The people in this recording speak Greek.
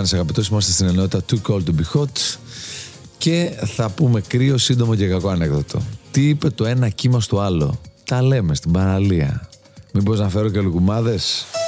κάνεις αγαπητός? Είμαστε στην ενότητα Too Cold to Be Hot και θα πούμε κρύο, σύντομο και κακό ανέκδοτο. Τι είπε το ένα κύμα στο άλλο? Τα λέμε στην παραλία. Μήπως να φέρω και λουκουμάδες?